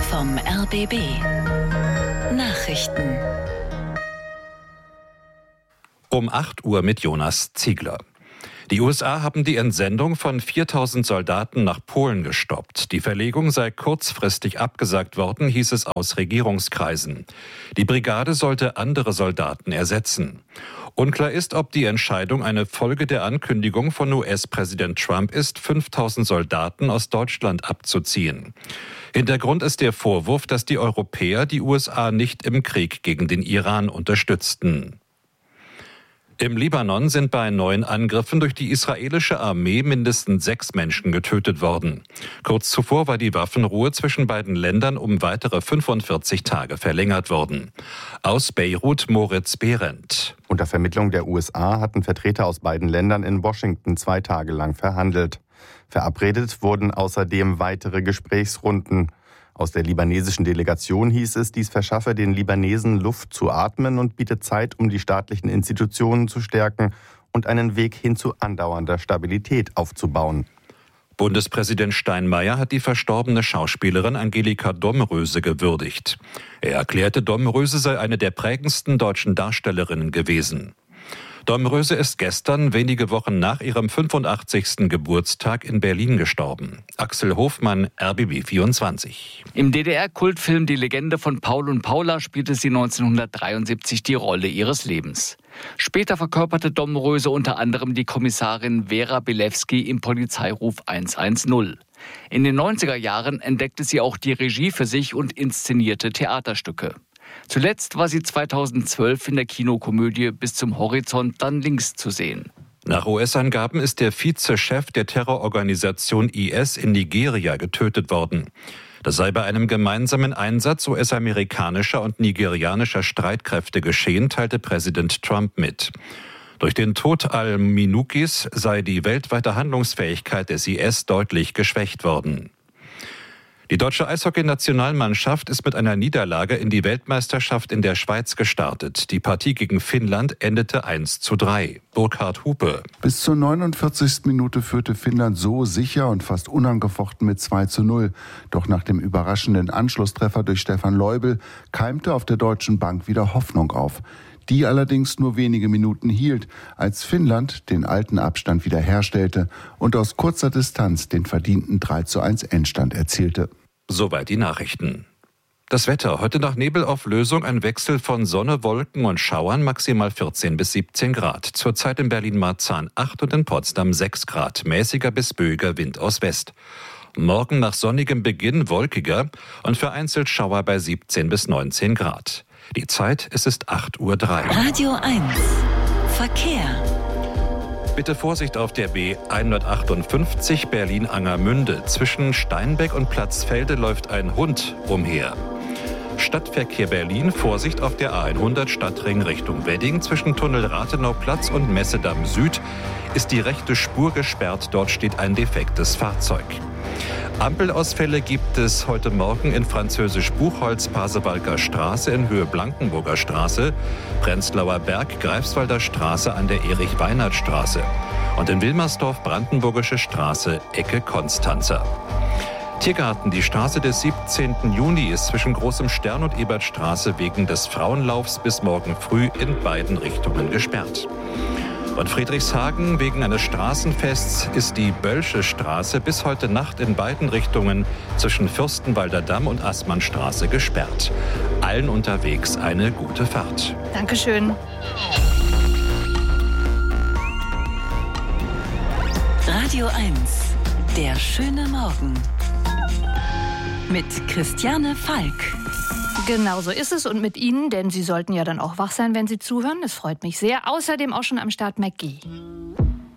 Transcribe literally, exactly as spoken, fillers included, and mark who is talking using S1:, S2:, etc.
S1: vom R B B. Nachrichten.
S2: Um acht Uhr mit Jonas Ziegler. Die U S A haben die Entsendung von viertausend Soldaten nach Polen gestoppt. Die Verlegung sei kurzfristig abgesagt worden, hieß es aus Regierungskreisen. Die Brigade sollte andere Soldaten ersetzen. Unklar ist, ob die Entscheidung eine Folge der Ankündigung von U S-Präsident Trump ist, fünftausend Soldaten aus Deutschland abzuziehen. Hintergrund ist der Vorwurf, dass die Europäer die U S A nicht im Krieg gegen den Iran unterstützten. Im Libanon sind bei neuen Angriffen durch die israelische Armee mindestens sechs Menschen getötet worden. Kurz zuvor war die Waffenruhe zwischen beiden Ländern um weitere fünfundvierzig Tage verlängert worden. Aus Beirut Moritz Behrendt.
S3: Unter Vermittlung der U S A hatten Vertreter aus beiden Ländern in Washington zwei Tage lang verhandelt. Verabredet wurden außerdem weitere Gesprächsrunden. Aus der libanesischen Delegation hieß es, dies verschaffe den Libanesen Luft zu atmen und bietet Zeit, um die staatlichen Institutionen zu stärken und einen Weg hin zu andauernder Stabilität aufzubauen.
S2: Bundespräsident Steinmeier hat die verstorbene Schauspielerin Angelika Domröse gewürdigt. Er erklärte, Domröse sei eine der prägendsten deutschen Darstellerinnen gewesen. Domröse ist gestern, wenige Wochen nach ihrem fünfundachtzigsten Geburtstag, in Berlin gestorben. Axel Hofmann, R B B vierundzwanzig.
S4: Im D D R-Kultfilm Die Legende von Paul und Paula spielte sie neunzehnhundertdreiundsiebzig die Rolle ihres Lebens. Später verkörperte Domröse unter anderem die Kommissarin Vera Bilewski im Polizeiruf hundertzehn. In den neunziger Jahren entdeckte sie auch die Regie für sich und inszenierte Theaterstücke. Zuletzt war sie zweitausendzwölf in der Kinokomödie Bis zum Horizont dann links zu sehen.
S2: Nach U S-Angaben ist der Vizechef der Terrororganisation I S in Nigeria getötet worden. Das sei bei einem gemeinsamen Einsatz U S-amerikanischer und nigerianischer Streitkräfte geschehen, teilte Präsident Trump mit. Durch den Tod al-Minukis sei die weltweite Handlungsfähigkeit des I S deutlich geschwächt worden. Die deutsche Eishockey-Nationalmannschaft ist mit einer Niederlage in die Weltmeisterschaft in der Schweiz gestartet. Die Partie gegen Finnland endete eins zu drei. Burkhard Hupe.
S5: Bis zur neunundvierzigsten Minute führte Finnland so sicher und fast unangefochten mit zwei zu null. Doch nach dem überraschenden Anschlusstreffer durch Stefan Leubel keimte auf der deutschen Bank wieder Hoffnung auf. Die allerdings nur wenige Minuten hielt, als Finnland den alten Abstand wiederherstellte und aus kurzer Distanz den verdienten drei zu eins Endstand erzielte.
S2: Soweit die Nachrichten. Das Wetter. Heute nach Nebelauflösung ein Wechsel von Sonne, Wolken und Schauern, maximal vierzehn bis siebzehn Grad. Zurzeit in Berlin-Marzahn acht und in Potsdam sechs Grad. Mäßiger bis böiger Wind aus West. Morgen nach sonnigem Beginn wolkiger und vereinzelt Schauer bei siebzehn bis neunzehn Grad. Die Zeit, es ist acht Uhr drei.
S1: Radio eins. Verkehr.
S2: Bitte Vorsicht auf der B hundertachtundfünfzig Berlin-Angermünde. Zwischen Steinbeck und Platzfelde läuft ein Hund umher. Stadtverkehr Berlin, Vorsicht auf der A hundert Stadtring Richtung Wedding. Zwischen Tunnel Rathenauplatz und Messedamm Süd ist die rechte Spur gesperrt. Dort steht ein defektes Fahrzeug. Ampelausfälle gibt es heute Morgen in Französisch-Buchholz-Pasewalker Straße in Höhe Blankenburger Straße, Prenzlauer Berg, Greifswalder Straße an der Erich-Weinert-Straße und in Wilmersdorf Brandenburgische Straße, Ecke Konstanzer. Tiergarten, die Straße des siebzehnten Juni ist zwischen Großem Stern und Ebertstraße wegen des Frauenlaufs bis morgen früh in beiden Richtungen gesperrt. Und Friedrichshagen, wegen eines Straßenfests ist die Bölsche Straße bis heute Nacht in beiden Richtungen zwischen Fürstenwalder Damm und Assmannstraße gesperrt. Allen unterwegs eine gute Fahrt.
S6: Dankeschön.
S1: Radio eins. Der schöne Morgen. Mit Christiane Falk.
S6: Genau so ist es und mit Ihnen, denn Sie sollten ja dann auch wach sein, wenn Sie zuhören. Das freut mich sehr. Außerdem auch schon am Start McGee.